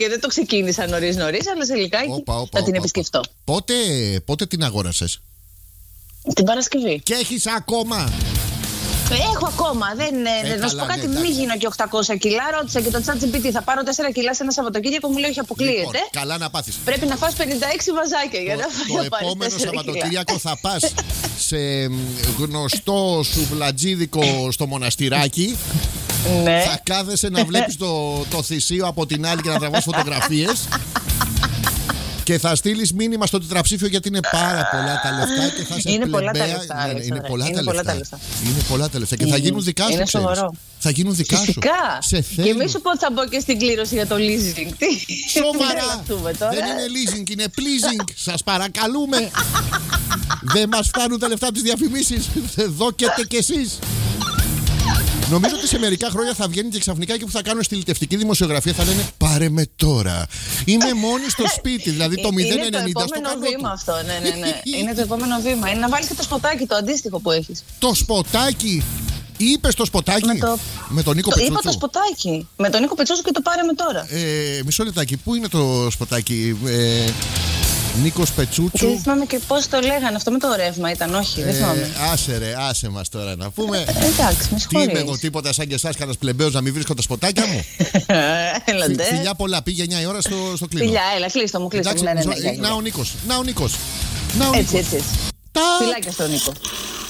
Και δεν το ξεκίνησα νωρίς, αλλά σε λιγάκι θα την επισκεφτώ. Πότε την αγόρασες? Την Παρασκευή. Και έχεις ακόμα? Έχω ακόμα. Να σου πω κάτι, μην γίνω και 800 κιλά. Ρώτησα και το ChatGPT, θα πάρω 4 κιλά σε ένα Σαββατοκύριακο. Μου λέει όχι, αποκλείεται. Λοιπόν, καλά να πάθεις. Πρέπει να φας 56 βαζάκια για να φας. Το επόμενο Σαββατοκύριακο θα πας σε γνωστό σουβλατζίδικο στο μοναστηράκι. Ναι. Θα κάθεσαι να βλέπεις το θυσίο από την άλλη και να τραβάς φωτογραφίες. Και θα στείλεις μήνυμα στο τετραψήφιο γιατί είναι πάρα πολλά τα λεφτά και θα σε είναι πλεμπαία. πολλά τα λεφτά. Είναι πολλά τα λεφτά. Είναι πολλά τα λεφτά. Και θα γίνουν δικά σου. Είναι σοβαρό. Θα γίνουν δικά σου. Φυσικά. Σε θέλουν. Και μη σου πω ότι θα μπω και στην κλήρωση για το leasing. Σοβαρά. Δεν είναι leasing, είναι pleasing. Σας παρακαλούμε. Δεν μας φτάνουν τα λεφτά από τις διαφημίσεις. Δώκετε κι εσείς. Νομίζω ότι σε μερικά χρόνια θα βγαίνει και ξαφνικά και που θα κάνουν στυλιτευτική δημοσιογραφία θα λένε πάρε με τώρα. Είμαι μόνη στο σπίτι, δηλαδή το 0,90 στο Είναι το επόμενο βήμα αυτό, ναι. Είναι το επόμενο βήμα. Είναι να βάλεις και το σποτάκι το αντίστοιχο που έχεις. Το σποτάκι. Είπες το σποτάκι με τον Νίκο Πετσούτσου. Είπα το σποτάκι. Με τον Νίκο Πετσούτσου και το πάρε με τώρα. Μισό λεπτάκι. Πού είναι το σποτάκι? Νίκος Πετσούτσου. Και δεν θυμάμαι και πώς το λέγανε. Αυτό με το ρεύμα ήταν, όχι, δεν θυμάμαι. Άσε μας τώρα να πούμε. Εντάξει, με συγχωρείς. Τι είμαι εγώ, τίποτα σαν και εσάς, κανένας πλεμπαίος να μην βρίσκω τα σποτάκια μου. Φιλιά πολλά, πήγε 9 η ώρα στο κλείνω. Φιλιά, έλα, κλείστο μου. Να ο Νίκος. Έτσι. Φιλάκια στον Νίκο.